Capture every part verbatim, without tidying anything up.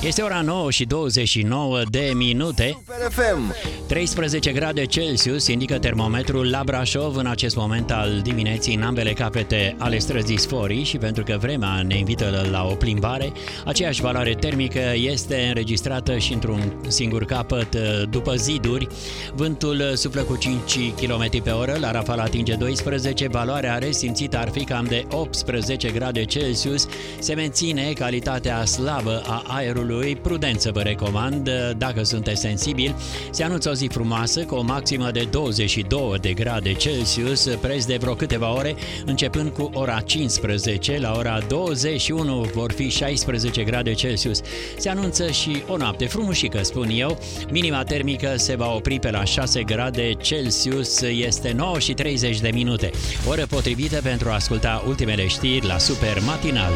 Este ora nouă și douăzeci și nouă de minute. treisprezece grade Celsius indică termometrul la Brașov în acest moment al dimineții în ambele capete ale străzii Sforii și pentru că vremea ne invită la o plimbare, aceeași valoare termică este înregistrată și într-un singur capăt după ziduri. Vântul suflă cu cinci kilometri pe oră, la rafal atinge doisprezece, valoarea resimțită ar fi cam de optsprezece grade Celsius. Se menține calitatea slabă a aerului. Prudență vă recomand dacă sunteți sensibili. Se anunță o zi frumoasă cu o maximă de douăzeci și două de grade Celsius preț de vreo câteva ore, începând cu ora cincisprezece. La ora douăzeci și unu vor fi șaisprezece grade Celsius. Se anunță și o noapte frumușică, spun eu. Minima termică se va opri pe la șase grade Celsius. Este nouă și treizeci de minute. Oră potrivită pentru a asculta ultimele știri la Super Matinal.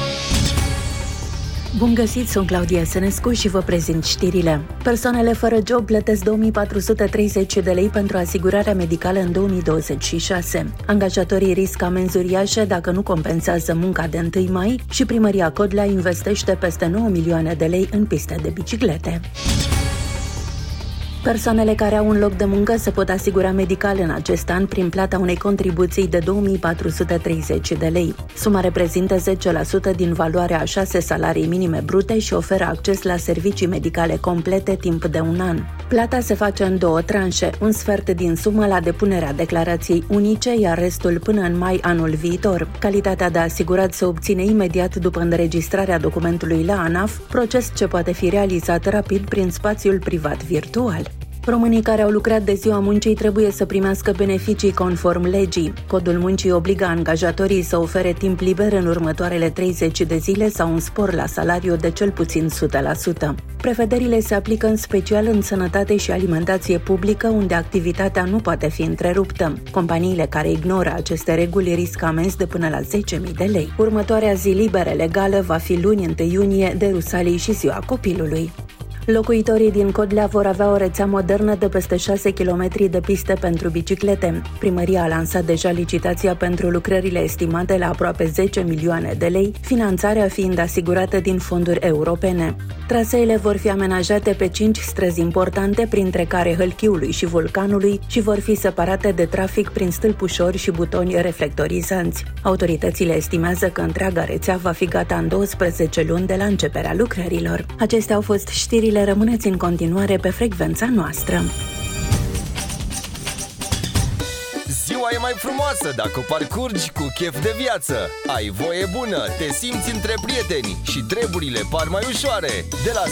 Bun găsit, sunt Claudia Sănescu și vă prezint știrile. Persoanele fără job plătesc două mii patru sute treizeci de lei pentru asigurarea medicală în două mii douăzeci și șase. Angajatorii riscă amenzi uriașe dacă nu compensează munca de întâi mai și Primăria Codlea investește peste nouă milioane de lei în piste de biciclete. Persoanele care au un loc de muncă se pot asigura medical în acest an prin plata unei contribuții de două mii patru sute treizeci de lei. Suma reprezintă zece la sută din valoarea a șase salarii minime brute și oferă acces la servicii medicale complete timp de un an. Plata se face în două tranșe, un sfert din sumă la depunerea declarației unice, iar restul până în mai anul viitor. Calitatea de asigurat se obține imediat după înregistrarea documentului la ANAF, proces ce poate fi realizat rapid prin spațiul privat virtual. Românii care au lucrat de ziua muncii trebuie să primească beneficii conform legii. Codul muncii obligă angajatorii să ofere timp liber în următoarele treizeci de zile sau un spor la salariu de cel puțin o sută la sută. Prevederile se aplică în special în sănătate și alimentație publică, unde activitatea nu poate fi întreruptă. Companiile care ignoră aceste reguli riscă amenzi de până la zece mii de lei. Următoarea zi liberă legală va fi luni întâi iunie, de Rusalii și Ziua Copilului. Locuitorii din Codlea vor avea o rețea modernă de peste șase kilometri de piste pentru biciclete. Primăria a lansat deja licitația pentru lucrările estimate la aproape zece milioane de lei, finanțarea fiind asigurată din fonduri europene. Traseele vor fi amenajate pe cinci străzi importante, printre care Hălchiului și Vulcanului, și vor fi separate de trafic prin stâlpușori și butoni reflectorizanți. Autoritățile estimează că întreaga rețea va fi gata în douăsprezece luni de la începerea lucrărilor. Acestea au fost știrile. Rămâneți în continuare pe frecvența noastră. Ziua e mai frumoasă dacă o parcurgi cu chef de viață. Ai voie bună, te simți între prieteni și treburile par mai ușoare. De la